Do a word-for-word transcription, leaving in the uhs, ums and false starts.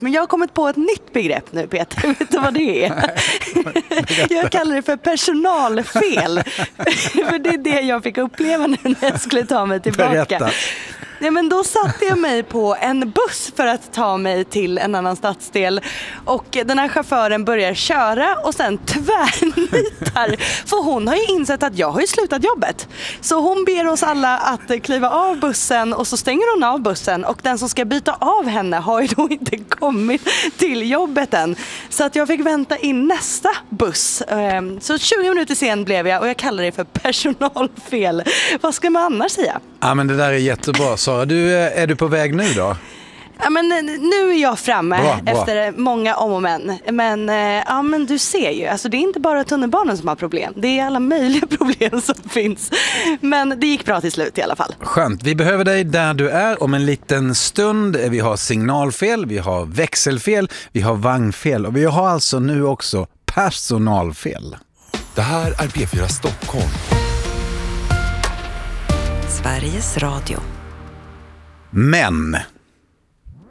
Men jag har kommit på ett nytt begrepp nu, Peter. Vet du vad det är? Jag kallar det för personalfel. För det är det jag fick uppleva nu när jag skulle ta mig tillbaka. Berätta. Ja, men då satte jag mig på en buss för att ta mig till en annan stadsdel. Och den här chauffören börjar köra och sen tvärnitar. För hon har ju insett att jag har ju slutat jobbet. Så hon ber oss alla att kliva av bussen och så stänger hon av bussen. Och den som ska byta av henne har ju då inte kommit till jobbet än. Så att jag fick vänta in nästa buss. Så tjugo minuter sen blev jag och jag kallar det för personalfel. Vad ska man annars säga? Ja, men det där är jättebra. Sara, du, är du på väg nu då? Ja, men nu är jag framme bra, bra. efter många om och men. Men, ja, men du ser ju, alltså det är inte bara tunnelbanan som har problem. Det är alla möjliga problem som finns. Men det gick bra till slut i alla fall. Skönt. Vi behöver dig där du är om en liten stund. Vi har signalfel, vi har växelfel, vi har vagnfel och vi har alltså nu också personalfel. Det här är P fyra Stockholm. Sveriges Radio. Men